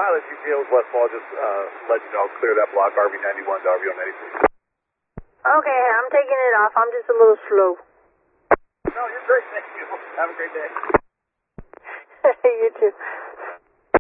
Pilot GTA was Westfall, just let you know, clear that block, RV91 to RV93. Okay, I'm taking it off. I'm just a little slow. No, you're great, thank you. Have a great day. You too.